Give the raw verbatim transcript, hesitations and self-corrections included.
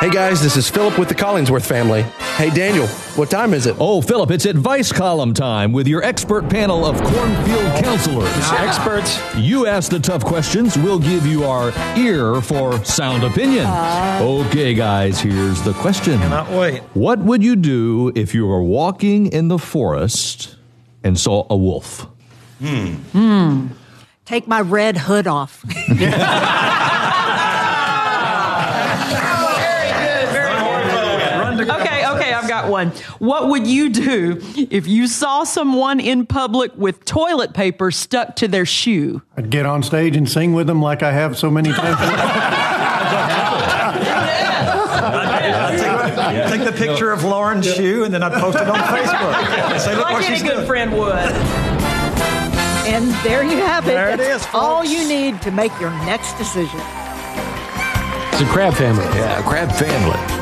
Hey guys, this is Philip with the Collingsworth family. Hey Daniel, what time is it? Oh, Philip, it's advice column time with your expert panel of cornfield counselors. Experts. You ask the tough questions, we'll give you our ear for sound opinion. Uh, okay, guys, here's the question. Cannot wait. What would you do if you were walking in the forest and saw a wolf? Hmm. Hmm. Take my red hood off. Okay, okay, I've got one. What would you do if you saw someone in public with toilet paper stuck to their shoe? I'd get on stage and sing with them like I have so many times. I'd take, take the picture of Lauren's shoe and then I'd post it on Facebook. And say, look like what any she's good doing. friend would. And there you have it. There it That's is, folks. all you need to make your next decision. It's a crab family. Yeah, crab family.